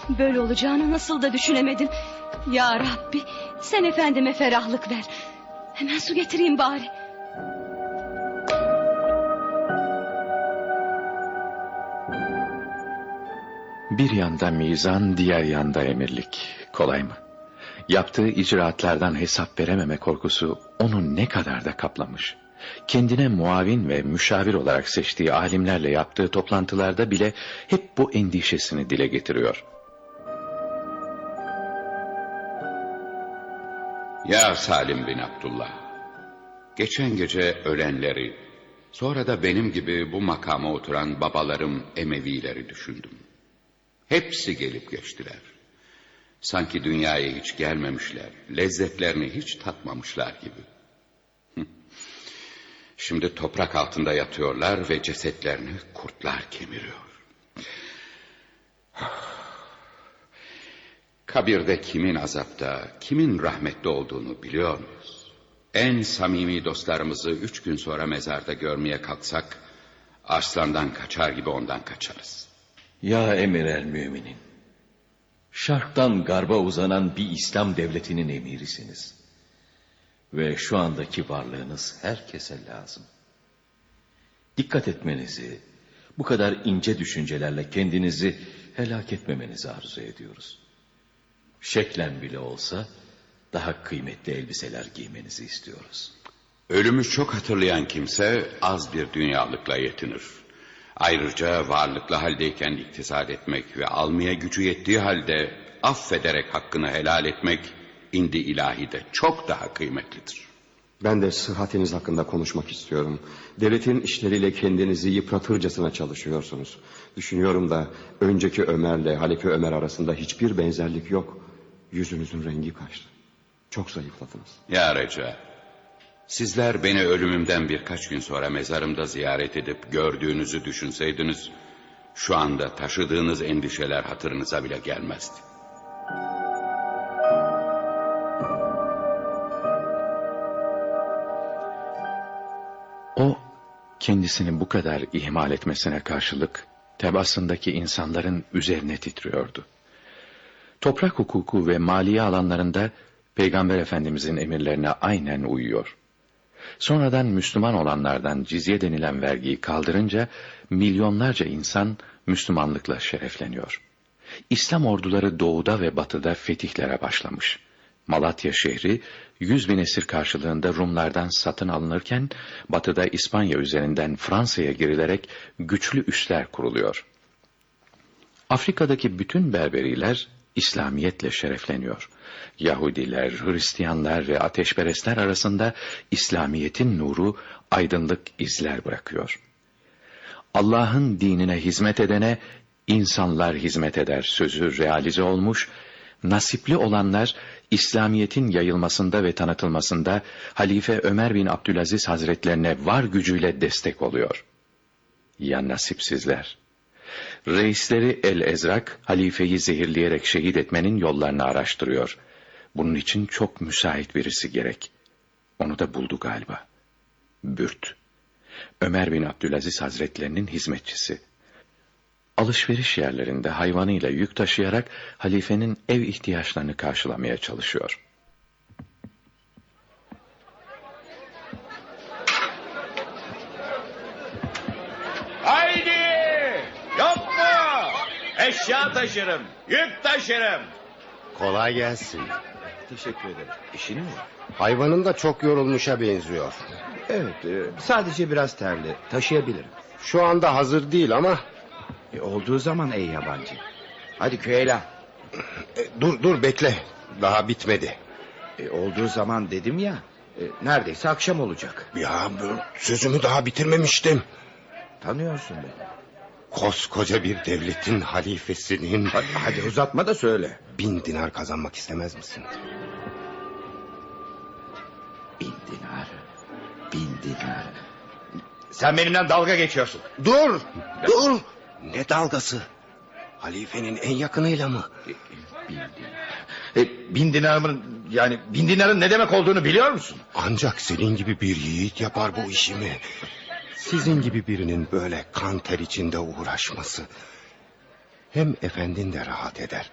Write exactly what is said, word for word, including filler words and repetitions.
Böyle olacağını nasıl da düşünemedim. Ya Rabbi, sen efendime ferahlık ver. Hemen su getireyim bari. Bir yanda mizan, diğer yanda emirlik. Kolay mı? Yaptığı icraatlardan hesap verememe korkusu onu ne kadar da kaplamış. Kendine muavin ve müşavir olarak seçtiği alimlerle yaptığı toplantılarda bile hep bu endişesini dile getiriyor. Ya Salim bin Abdullah, geçen gece ölenleri, sonra da benim gibi bu makama oturan babalarım Emevileri düşündüm. Hepsi gelip geçtiler. Sanki dünyaya hiç gelmemişler, lezzetlerini hiç tatmamışlar gibi. Şimdi toprak altında yatıyorlar ve cesetlerini kurtlar kemiriyor. Kabirde kimin azapta, kimin rahmette olduğunu biliyor muyuz? En samimi dostlarımızı üç gün sonra mezarda görmeye kalksak, arslandan kaçar gibi ondan kaçarız. Ya emir el müminin, şarktan garba uzanan bir İslam devletinin emirisiniz. Ve şu andaki varlığınız herkese lazım. Dikkat etmenizi, bu kadar ince düşüncelerle kendinizi helak etmemenizi arzu ediyoruz. Şeklen bile olsa daha kıymetli elbiseler giymenizi istiyoruz. Ölümü çok hatırlayan kimse az bir dünyalıkla yetinir. Ayrıca varlıklı haldeyken iktisat etmek ve almaya gücü yettiği halde affederek hakkını helal etmek indi ilahide çok daha kıymetlidir. Ben de sıhhatiniz hakkında konuşmak istiyorum. Devletin işleriyle kendinizi yıpratırcasına çalışıyorsunuz. Düşünüyorum da önceki Ömer'le Halife Ömer arasında hiçbir benzerlik yok. Yüzünüzün rengi kaçtı. Çok zayıfladınız. Ya Reca, sizler beni ölümümden birkaç gün sonra mezarımda ziyaret edip gördüğünüzü düşünseydiniz, şu anda taşıdığınız endişeler hatırınıza bile gelmezdi. O, kendisini bu kadar ihmal etmesine karşılık tebaasındaki insanların üzerine titriyordu. Toprak hukuku ve maliye alanlarında Peygamber Efendimizin emirlerine aynen uyuyor. Sonradan Müslüman olanlardan cizye denilen vergiyi kaldırınca milyonlarca insan Müslümanlıkla şerefleniyor. İslam orduları doğuda ve batıda fetihlere başlamış. Malatya şehri yüz bin esir karşılığında Rumlardan satın alınırken batıda İspanya üzerinden Fransa'ya girilerek güçlü üsler kuruluyor. Afrika'daki bütün Berberiler İslamiyetle şerefleniyor. Yahudiler, Hristiyanlar ve ateşperestler arasında İslamiyetin nuru aydınlık izler bırakıyor. Allah'ın dinine hizmet edene insanlar hizmet eder sözü realize olmuş, nasipli olanlar İslamiyetin yayılmasında ve tanıtılmasında Halife Ömer bin Abdülaziz Hazretlerine var gücüyle destek oluyor. Ya nasipsizler? Reisleri El-Ezrak, halifeyi zehirleyerek şehit etmenin yollarını araştırıyor. Bunun için çok müsait birisi gerek. Onu da buldu galiba. Bürt. Ömer bin Abdülaziz Hazretlerinin hizmetçisi. Alışveriş yerlerinde hayvanıyla yük taşıyarak halifenin ev ihtiyaçlarını karşılamaya çalışıyor. Haydi! Yok mu? Eşya taşırım, yük taşırım. Kolay gelsin. Teşekkür ederim. İşin mi? Hayvanın da çok yorulmuşa benziyor. Evet, e, sadece biraz terli. Taşıyabilirim. Şu anda hazır değil ama... E, olduğu zaman ey yabancı. Hadi Küheyla. E, dur dur bekle. Daha bitmedi. E, olduğu zaman dedim ya. E, neredeyse akşam olacak. Ya ben sözümü daha bitirmemiştim. Tanıyorsun beni. Koskoca bir devletin halifesinin... Hadi, hadi uzatma da söyle. Bin dinar kazanmak istemez misin? Bin dinar. Bin dinar. Sen benimle dalga geçiyorsun. Dur! Dur! Ne dalgası? Halifenin en yakınıyla mı? E, bin dinar. E, bin dinarın yani bin dinarın ne demek olduğunu biliyor musun? Ancak senin gibi bir yiğit yapar bu işimi. Sizin gibi birinin böyle kan ter içinde uğraşması. Hem efendin de rahat eder.